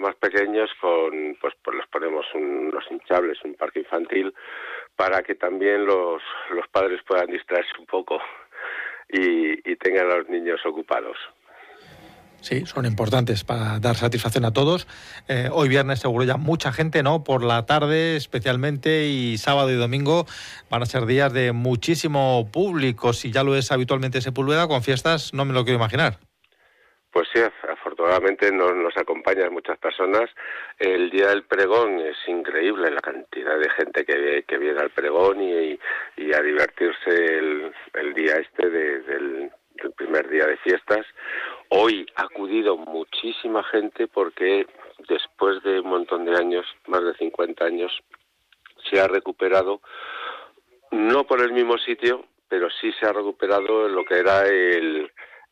más pequeños pues les ponemos unos hinchables, un parque infantil, para que también los padres puedan distraerse un poco y tengan a los niños ocupados. Sí, son importantes para dar satisfacción a todos. Hoy viernes seguro ya mucha gente, ¿no? Por la tarde especialmente, y sábado y domingo van a ser días de muchísimo público. Si ya lo es habitualmente Sepúlveda, con fiestas no me lo quiero imaginar. Pues sí, afortunadamente nos acompañan muchas personas. El día del pregón es increíble la cantidad de gente que viene al pregón y a divertirse el día del primer día de fiestas. Hoy ha acudido muchísima gente porque después de un montón de años, más de 50 años, se ha recuperado, no por el mismo sitio, pero sí se ha recuperado lo que era el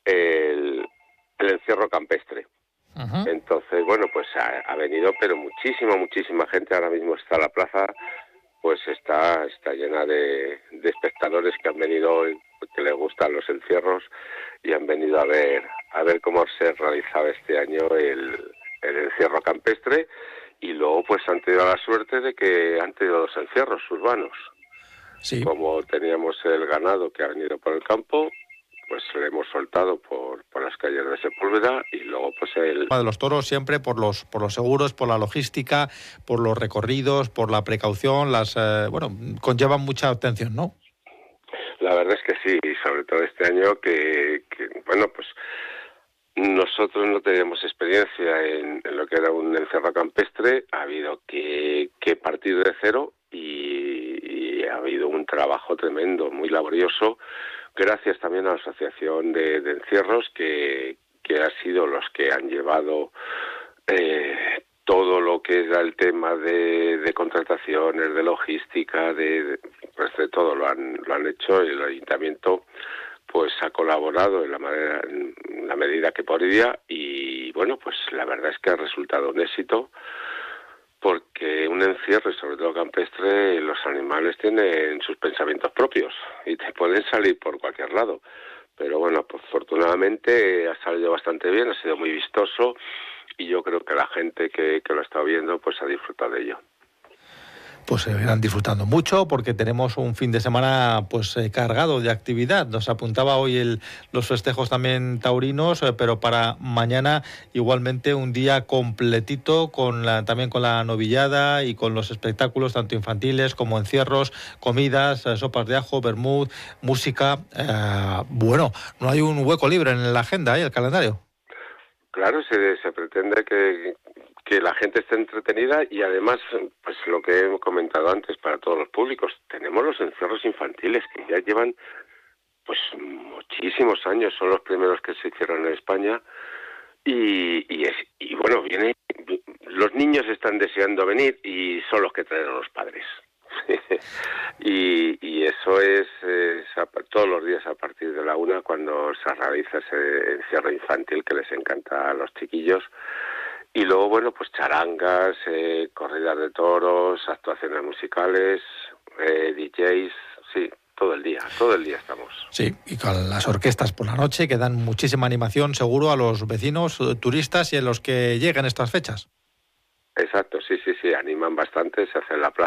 encierro campestre. Uh-huh. Entonces, bueno, pues ha venido, pero muchísima gente. Ahora mismo está la plaza, pues está llena de espectadores que han venido, que les gustan los encierros y han venido a ver cómo se realizaba este año el encierro campestre, y luego pues han tenido la suerte de que han tenido los encierros urbanos. Sí. Como teníamos el ganado que ha venido por el campo, pues lo hemos soltado por las calles de Sepúlveda, y luego pues de los toros siempre por los seguros, por la logística, por los recorridos, por la precaución, conllevan mucha atención, ¿no? La verdad es que sí, y sobre todo este año que pues nosotros no teníamos experiencia en lo que era un encierro campestre. Ha habido que partir de cero y ha habido un trabajo tremendo, muy laborioso, gracias también a la Asociación de Encierros, que ha sido los que han llevado todo lo que era el tema de contrataciones, de logística, pues de todo lo han hecho. El ayuntamiento pues ha colaborado en la medida que podía, y bueno, pues la verdad es que ha resultado un éxito, porque un encierro, y sobre todo campestre, los animales tienen sus pensamientos propios y te pueden salir por cualquier lado. Pero bueno, pues afortunadamente ha salido bastante bien, ha sido muy vistoso, y yo creo que la gente que lo ha estado viendo pues ha disfrutado de ello. Pues se verán disfrutando mucho, porque tenemos un fin de semana pues cargado de actividad. Nos apuntaba hoy los festejos también taurinos, pero para mañana igualmente un día completito también con la novillada y con los espectáculos tanto infantiles como encierros, comidas, sopas de ajo, vermut, música. No hay un hueco libre en la agenda, el calendario. Claro, se pretende que la gente esté entretenida, y además, pues lo que he comentado antes, para todos los públicos, tenemos los encierros infantiles que ya llevan pues muchísimos años, son los primeros que se hicieron en España, y bueno, los niños están deseando venir y son los que traen a los padres. y eso es todos los días a partir de la 1, cuando se realiza ese encierro infantil que les encanta a los chiquillos. Y luego, bueno, pues charangas, corridas de toros, actuaciones musicales, DJs, sí, todo el día estamos. Sí, y con las orquestas por la noche, que dan muchísima animación seguro a los vecinos, turistas y a los que lleguen estas fechas. Exacto, sí, animan bastante, se hace en la plaza